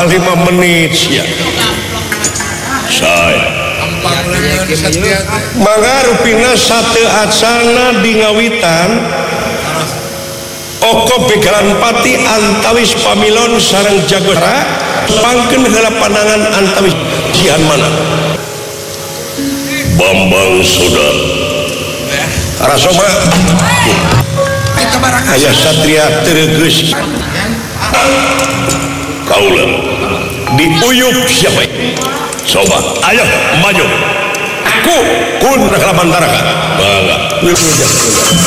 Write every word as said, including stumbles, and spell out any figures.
lima menit ya. Saya mangga rupina sate acana di ngawitan oko begalan pati antawis pamilon sareng jagora pangkeun heula pandangan antawis jian mana Bambang Soda Rasoma aya satria teugeus kaula diuyup siapa coba ayo maju aku kun rekaman taraka bangga